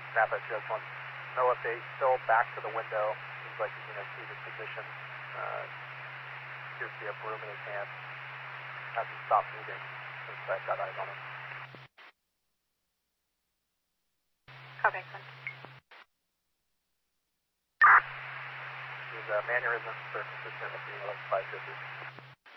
Napa 2X1. No update. Still back to the window. Seems like he's in a seated position. Appears to be a broom in his hand. Hasn't stopped moving since I've got eyes on him. Copy, X1. His mannerisms are consistent with the 550.